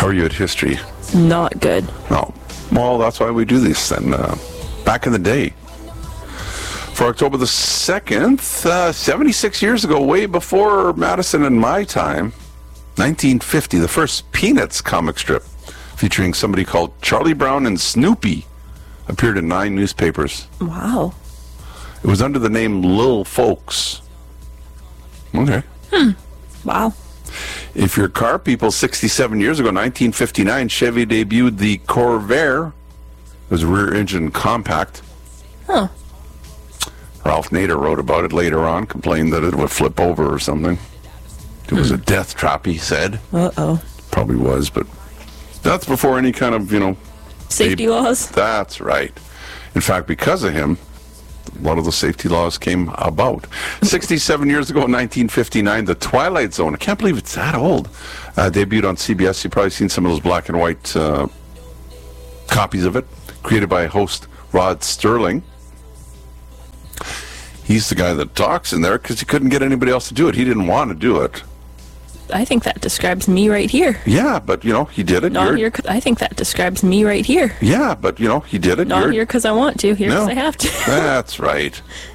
How are you at history? Not good. No. Well, that's why we do this then. Back in the day. For October the 2nd, 76 years ago, way before Madison and my time, 1950, the first Peanuts comic strip featuring somebody called Charlie Brown and Snoopy appeared in 9 newspapers. Wow. It was under the name Lil Folks. Okay. Wow. If you're car people, 67 years ago, 1959, Chevy debuted the Corvair. It was a rear-engine compact. Huh. Ralph Nader wrote about it later on, complained that it would flip over or something. It was a death trap, he said. Uh-oh. Probably was, but that's before any kind of, Safety laws? That's right. In fact, because of him, a lot of the safety laws came about. 67 years ago in 1959, The Twilight Zone, I can't believe it's that old, debuted on CBS. You've probably seen some of those black and white copies of it, created by host Rod Sterling. He's the guy that talks in there because he couldn't get anybody else to do it. He didn't want to do it. I think that describes me right here. Yeah, but, he did it. Not here, I think that describes me right here. Yeah, but, he did it. Not here because I want to, here because I have to. That's right.